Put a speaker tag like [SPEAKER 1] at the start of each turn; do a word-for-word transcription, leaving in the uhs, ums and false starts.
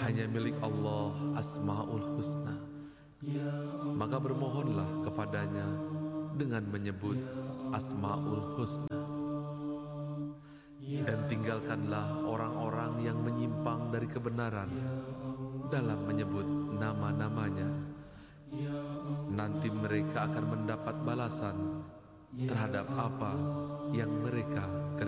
[SPEAKER 1] hanya milik Allah Asmaul Husna. Maka bermohonlah kepadanya dengan menyebut Asmaul Husna. Dan tinggalkanlah orang-orang yang menyimpang dari kebenaran dalam menyebut nama-namanya. Nanti mereka akan mendapat balasan terhadap apa yang mereka kerjakan.